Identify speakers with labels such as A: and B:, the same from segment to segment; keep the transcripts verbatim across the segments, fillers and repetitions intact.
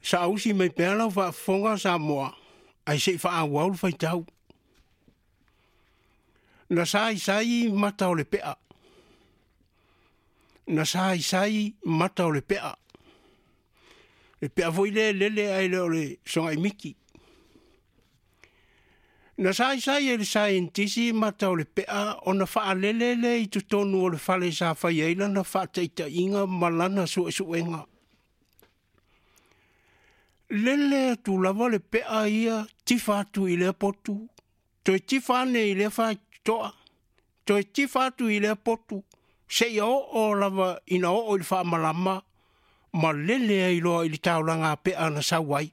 A: Sa ausi mai pēla wha fonga sa moa. Ai se wha awau whai tau. Na sai sai mata o le pea. Na sai sai mata o le pea. Le pea voi le lele ai le o le songa i miki. Na sai sai e le scientisi mata o le pea o na wha lele le i tu tonu o le whale sa whai eila na wha teita inga malana su e su enga. Lele tu lava le pea ia tifatu i le potu. Toi tifane i le wha toa. Toi tifatu i le potu. Se ia o o lava ina o o i wha malama. Ma lele ai loa i li taulanga pea na sawai.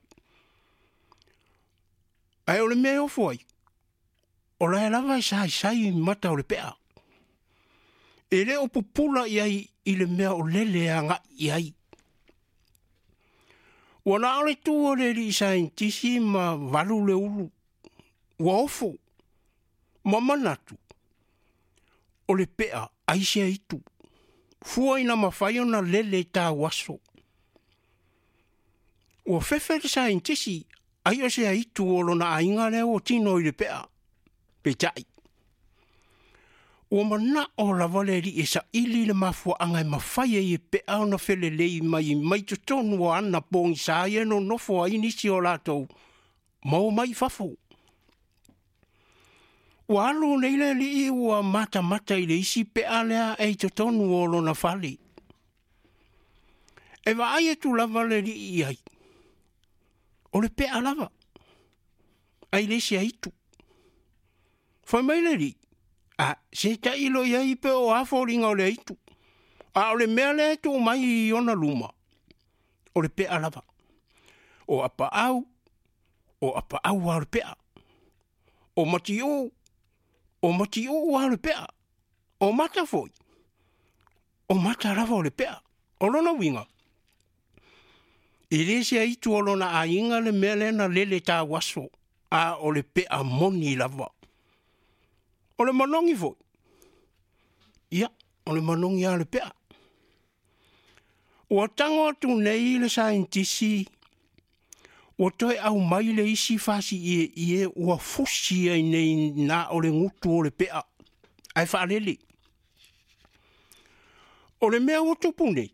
A: Ai o le mea o fuai. O la lava i sai sai mata o le pea. E le o pupula i ai i le mea o lele a nga i ai. Wana ale tu o le li scientisi ma valu le ulu. Wa ofo. Ma manatu. O le pea aise itu. Fua ina mawhai ona lele tā waso. Ua fefe le scientisi ai o se itu o lona ainga leo o tino i le pea. Petai. Ua mana o la vale li e sa ili le mafua anga e mawhai e pea ona fele lei mai mai tutonu o ana pongi sa e no nofo a inisi o latou. Mau mai fafo. Ua alo leile li i ua mata mata i le isi pea lea e tutonu o lona fali. E wa ai e tu la vale li i ai. O le pea lava. Ai le si aitu. Fai mai le li. A, se ta ilo ia i pe o afo ringa o le aitu. A, o le mea le tu mai i ona luma. O le pea lava. O apa au. O apa au a le pea. O mati o. O mati o a le pea. O mata foi. O mata lava o le pea. O lona winga. I le se aitu o lona a inga le mea le na lele tā waso. A, o le pea moni lava. O le manongi foi. Ia, o le manongi a le pea. Ua tango atu nei le scientisi. Ua toi au mai le isi fasi ie ie ua fusi ai nei na o le ngutu o le pea. Ai whaalele. O le mea utupu nei.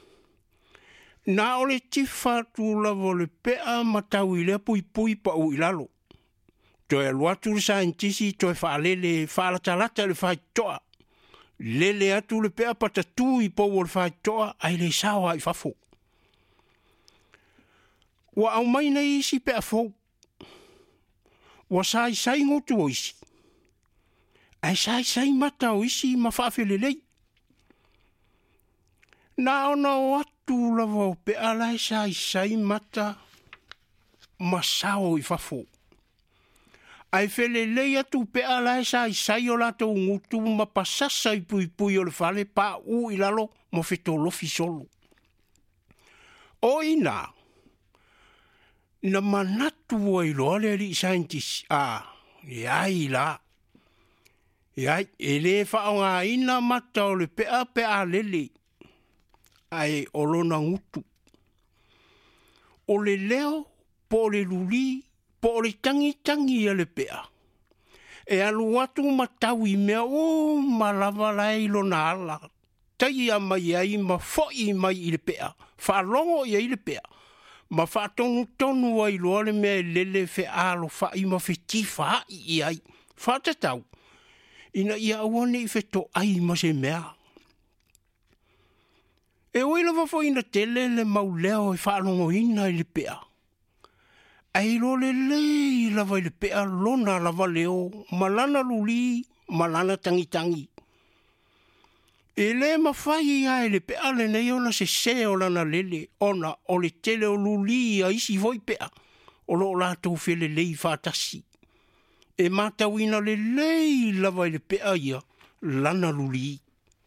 A: Na o le tifa tu lavo le pea matau i le pui pui pa u ilalo. Toi aluatu le scientisi, toi whaalele, whaalatalata le whaitoa. Lele atu le pea patatu i pou o le whaitoa, ai le sawa i whafo. Wa au mai nei isi pea fau. Wa sai sai ngotu o isi. Ai sai sai mata o isi ma whaafele na ona o atu lava o pea lai sai sai mata ma sao i whafo. Ai fele lei atu pea lai sai sai o lato ngutu ma pasasa i pui pui o le fale pa u i lalo mo feto lofi solo. O ina, na manatu o i loa le li scientist, a, iai la. Iai, e le whaonga ina mata o le pea pea lele. Ai o lona ngutu. O le leo, po le luli, po le tangi tangi a le pea. E alu atu matau i mea o malava lai lona ala. Tai a mai ai ma foi mai i le pea. Whalongo i ai le pea. Ma whatonu tonu ai loa le mea lele fe alo whai ma fe tifa i ai. Whatatau. Ina ia awane i fe to ai ma se mea. E oi lava fo ina tele le mauleo e whalongo ina i le pea. Ai lo le lei lava i le pea lona lava leo, malana luli, malana tangi tangi. E le mawhai ai le pea le nei ona se se o lana lele, ona o le tele o luli a isi voi pea, o lo lato fele lei whatasi. E matawina le lei lava i le pea ia, lana luli.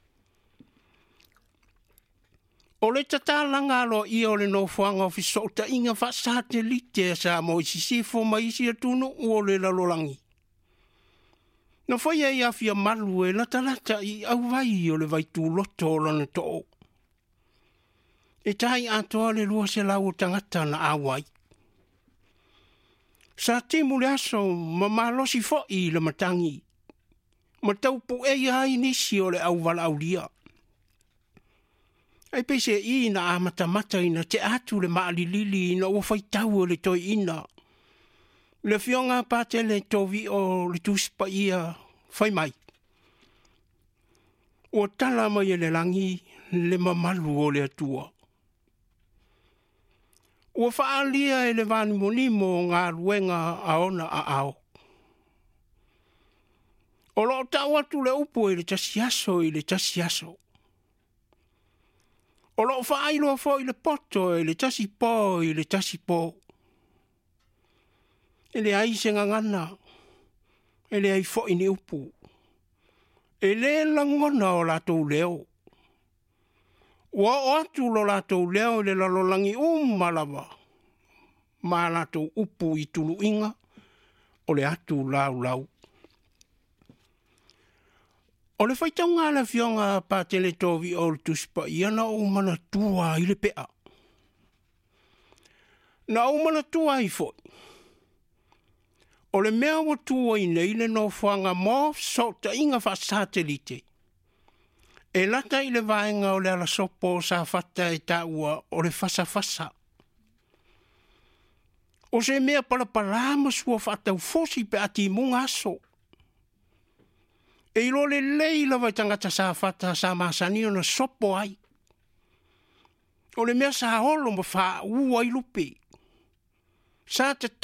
A: O le tatalanga alo i o le no fuanga o fisota inga fa satelite sa mo isi sifo ma isi atunu o le lalolangi. Na fai ai afia malu e lata lata i au vai o le vai tu loto o lana to'o. E tai atoa le lua se lau o tangata na awai. Sa timu le aso ma malosi fo i le matangi. Ma taupu e ai nisi o le au wala aulia. Ai pese i na amata mata ina te atu le maalilili ina ua faitau o le toi ina. Le fionga pate le tovi o le tuspa ia fai mai. O tala mai le langi le mamalu o le atua. O faalia e le vani monimo ngā ruenga aona a ao. O lo tau atu le upo i le tasiaso i le tasiaso. O lo faailo fo i le poto i le tasipo i le tasipo. E le aise ngangana. E le ai fo i ne upo. E le langona o latou leo. Ua o atu lo latou leo le lalolangi umalawa. Ma latou upu i tulu inga. O le atu lau lau. O le whaitau ngā la fionga pa tele tovi o le tuspa iana o mana tua i le pea. Na o mana tua i foi. O le mea wa tua i nei le no whanga mō so ta inga wha satelite. E lata i le vaenga o le ala sopo sa whata e ta ua o le whasa whasa. O se mea palapalama sua whatau fosi pe ati munga aso. E ilo le leila vai tangata sa whata sa masani o na sopo ai. O le mea sa holo ma wha ua i lupe. Sa te